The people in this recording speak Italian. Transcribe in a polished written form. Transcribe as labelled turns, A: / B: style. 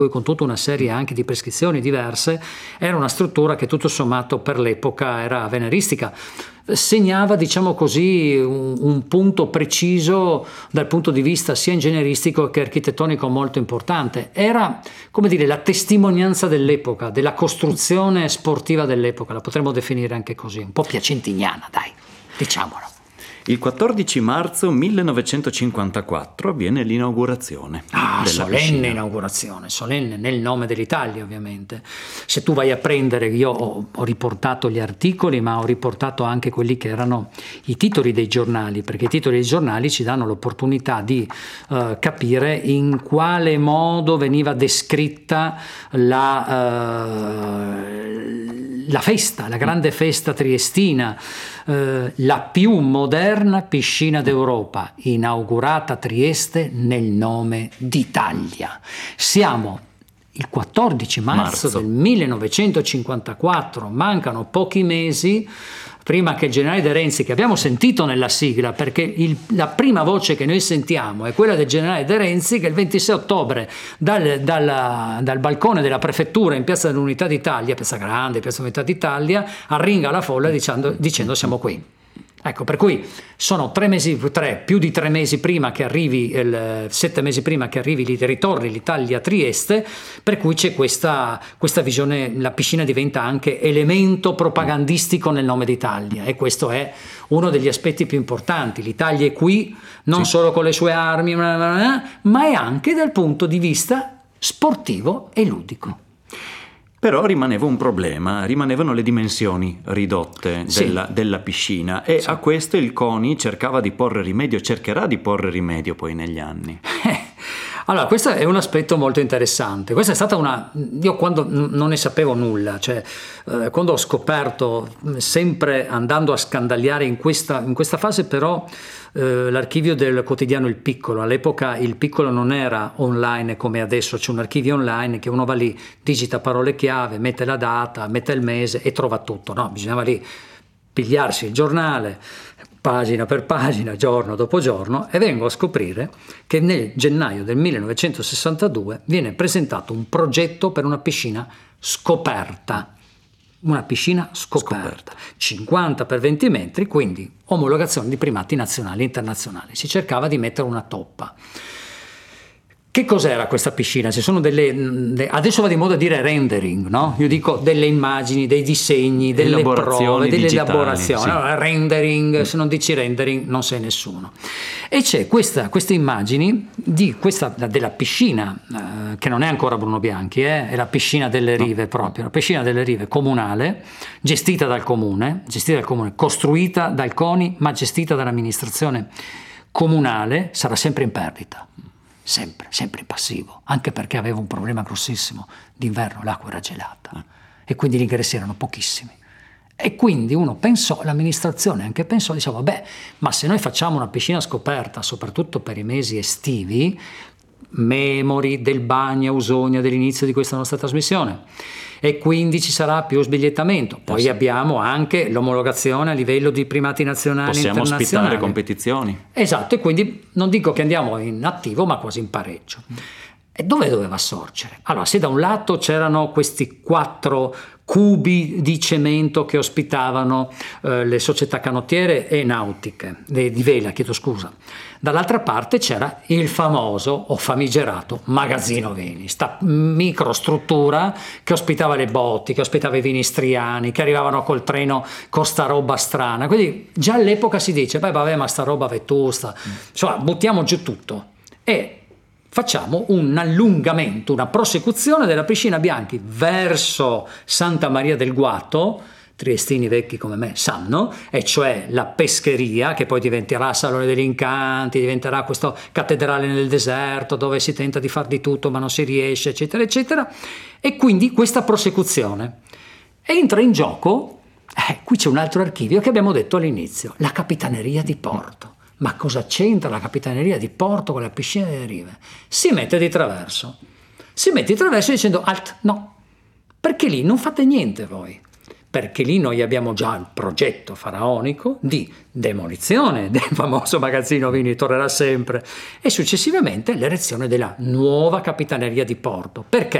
A: con tutta una serie anche di prescrizioni diverse, era una struttura che tutto sommato per l'epoca era avveniristica. Segnava, diciamo così, un punto preciso dal punto di vista sia ingegneristico che architettonico molto importante. Era, come dire, la testimonianza dell'epoca, della costruzione sportiva dell'epoca, la potremmo definire anche così, un po' piacentiniana, dai, diciamolo.
B: Il 14 marzo 1954 avviene l'inaugurazione della
A: solenne
B: piscina.
A: Inaugurazione, solenne nel nome dell'Italia ovviamente. Se tu vai a prendere, io ho riportato gli articoli, ma ho riportato anche quelli che erano i titoli dei giornali, perché i titoli dei giornali ci danno l'opportunità di capire in quale modo veniva descritta la festa, la grande festa triestina, la più moderna piscina d'Europa, inaugurata a Trieste nel nome d'Italia. Siamo il 14 marzo del 1954, mancano pochi mesi prima che il generale De Renzi, che abbiamo sentito nella sigla, perché la prima voce che noi sentiamo è quella del generale De Renzi, che il 26 ottobre dal balcone della prefettura in Piazza dell'Unità d'Italia, Piazza Grande, Piazza dell'Unità d'Italia, arringa la folla dicendo siamo qui. Ecco, per cui sono più di 3 mesi prima che arrivi, 7 mesi prima che arrivi, ritorni l'Italia a Trieste, per cui c'è questa visione, la piscina diventa anche elemento propagandistico nel nome d'Italia, e questo è uno degli aspetti più importanti. L'Italia è qui non solo con le sue armi, ma è anche dal punto di vista sportivo e ludico.
B: Però rimaneva un problema, rimanevano le dimensioni ridotte della piscina, e a questo il CONI cercherà di porre rimedio poi negli anni.
A: Allora, questo è un aspetto molto interessante. Questa è stata io quando non ne sapevo nulla, quando ho scoperto, sempre andando a scandagliare in questa fase, però l'archivio del quotidiano Il Piccolo. All'epoca Il Piccolo non era online come adesso, c'è un archivio online che uno va lì, digita parole chiave, mette la data, mette il mese e trova tutto. No, bisognava lì pigliarsi il giornale, pagina per pagina, giorno dopo giorno, e vengo a scoprire che nel gennaio del 1962 viene presentato un progetto per una piscina scoperta. Una piscina scoperta, 50 per 20 metri, quindi omologazione di primati nazionali e internazionali. Si cercava di mettere una toppa. Che cos'era questa piscina? Ci sono adesso va di moda dire rendering, no? Io dico delle immagini, dei disegni, delle prove, delle elaborazioni. Allora, rendering, se non dici rendering non sei nessuno. E c'è queste immagini della piscina, che non è ancora Bruno Bianchi, è la piscina delle Rive proprio, la piscina delle Rive comunale, gestita dal comune, costruita dal CONI, ma gestita dall'amministrazione comunale. Sarà sempre in perdita. Sempre in passivo, anche perché aveva un problema grossissimo: d'inverno l'acqua era gelata e quindi gli ingressi erano pochissimi, e quindi l'amministrazione anche pensò, diceva, vabbè, ma se noi facciamo una piscina scoperta soprattutto per i mesi estivi, memori del Bagno Ausonia dell'inizio di questa nostra trasmissione, e quindi ci sarà più sbigliettamento. Poi abbiamo anche l'omologazione a livello di primati nazionali e internazionali.
B: Possiamo ospitare competizioni.
A: Esatto, e quindi non dico che andiamo in attivo, ma quasi in pareggio. E dove doveva sorgere? Allora, se da un lato c'erano questi 4 cubi di cemento che ospitavano le società canottiere e nautiche, di vela, chiedo scusa, dall'altra parte c'era il famoso o famigerato magazzino vini, sta microstruttura che ospitava le botti, che ospitava i vini istriani, che arrivavano col treno con sta roba strana. Quindi già all'epoca si dice, vabbè, ma sta roba vetusta, insomma, buttiamo giù tutto e facciamo un allungamento, una prosecuzione della piscina Bianchi verso Santa Maria del Guato. Triestini vecchi come me sanno, e cioè la pescheria, che poi diventerà Salone degli Incanti, diventerà questa cattedrale nel deserto dove si tenta di far di tutto ma non si riesce, eccetera eccetera. E quindi questa prosecuzione entra in gioco, qui c'è un altro archivio che abbiamo detto all'inizio, la Capitaneria di Porto. Ma cosa c'entra la Capitaneria di Porto con la piscina delle Rive? Si mette di traverso dicendo no, perché lì non fate niente voi. perché lì noi abbiamo già il progetto faraonico di demolizione del famoso magazzino vini, tornerà sempre, e successivamente l'erezione della nuova capitaneria di porto. Perché?